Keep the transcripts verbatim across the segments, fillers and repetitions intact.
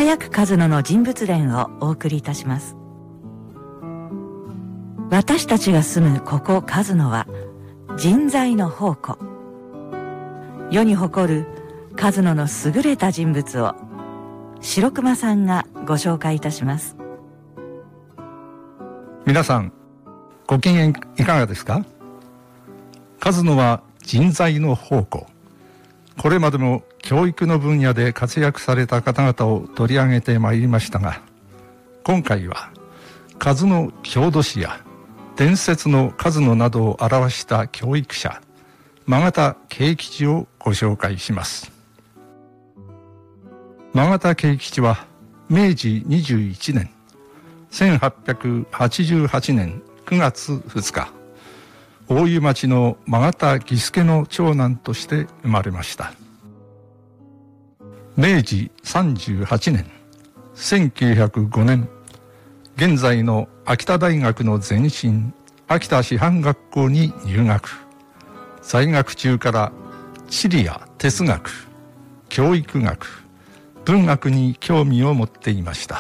輝く鹿角の人物伝をお送りいたします。私たちが住むここ鹿角は人材の宝庫。世に誇る鹿角の優れた人物を白熊さんがご紹介いたします。 皆さんご機嫌いかがですか？鹿角は人材の宝庫。これまでも教育の分野で活躍された方々を取り上げてまいりましたが、今回は鹿角郷土史や伝説の鹿角などを表した教育者曲田慶吉をご紹介します。曲田慶吉はめいじにじゅういちねんせんはっぴゃくはちじゅうはちねんくがつふつか、大湯町の曲田儀助の長男として生まれました。めいじさんじゅうはちねんせんきゅうひゃくごねん、現在の秋田大学の前身秋田師範学校に入学。在学中から地理や哲学、教育学、文学に興味を持っていました。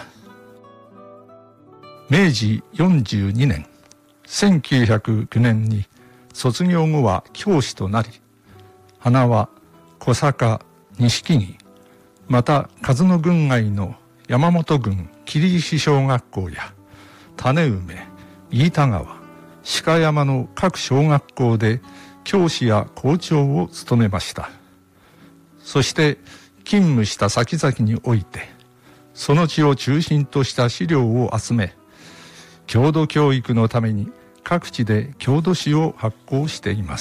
めいじよんじゅうにねんせんきゅうひゃくきゅうねんに卒業後は教師となり、花は小坂、錦木、また鹿角郡外の山本郡桐石小学校や種梅、飯田川、鹿山の各小学校で教師や校長を務めました。そして勤務した先々において、その地を中心とした資料を集め、郷土教育のために各地で郷土史を発行しています。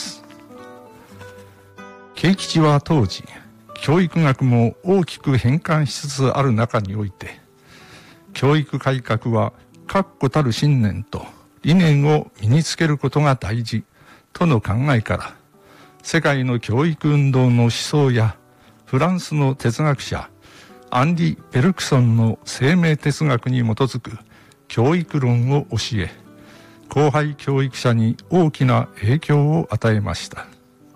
慶吉は当時、教育学も大きく変換しつつある中において、教育改革は確固たる信念と理念を身につけることが大事との考えから、世界の教育運動の思想やフランスの哲学者アンリ・ベルクソンの生命哲学に基づく教育論を教え、後輩教育者に大きな影響を与えました。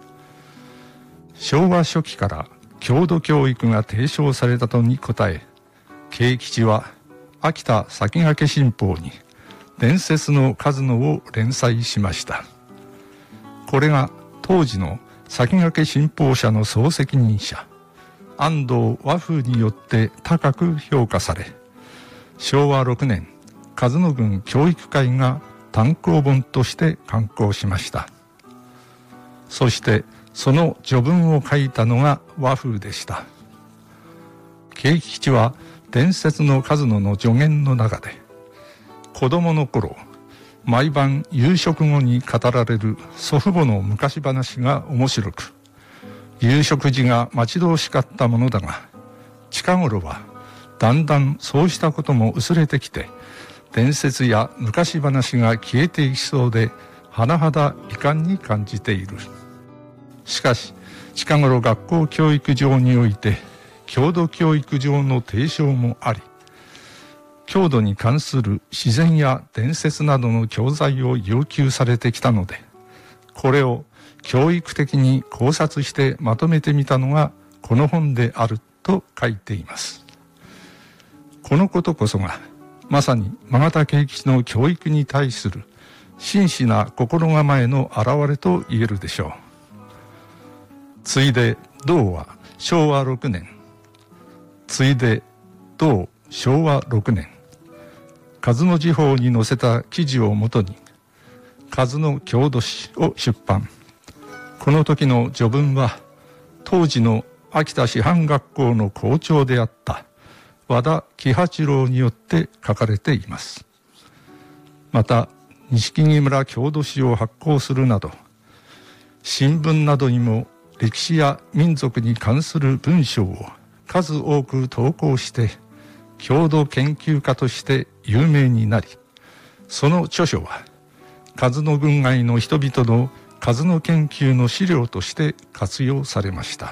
昭和初期から郷土教育が提唱されたとに応え、慶吉は秋田先駆新報に伝説の鹿角を連載しました。これが当時の先駆新報社の総責任者安藤和風によって高く評価され、しょうわろくねん鹿角郡教育会が単行本として刊行しました。そしてその序文を書いたのが和風でした。慶吉は伝説の鹿角の助言の中で、子供の頃毎晩夕食後に語られる祖父母の昔話が面白く、夕食時が待ち遠しかったものだが、近頃はだんだんそうしたことも薄れてきて、伝説や昔話が消えていきそうで、甚だ遺憾に感じている。しかし近頃学校教育上において郷土教育上の提唱もあり、郷土に関する自然や伝説などの教材を要求されてきたので、これを教育的に考察してまとめてみたのがこの本であると書いています。このことこそがまさに曲田慶吉の教育に対する真摯な心構えの表れと言えるでしょう。ついで同はしょうわろくねん、ついで同しょうわろくねん、鹿角時報に載せた記事をもとに鹿角郷土史を出版。この時の序文は当時の秋田師範学校の校長であった和田喜八郎によって書かれています。また錦木村郷土史を発行するなど、新聞などにも歴史や民族に関する文章を数多く投稿して郷土研究家として有名になり、その著書は鹿角郡外の人々の鹿角研究の資料として活用されました。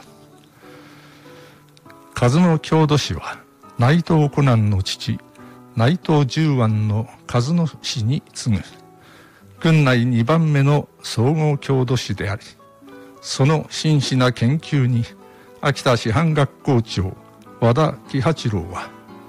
鹿角郷土史は内藤湖南の父内藤十湾の鹿角史に次ぐ郡内にばんめの総合郷土史であり、その真摯な研究に秋田師範学校長和田喜八郎は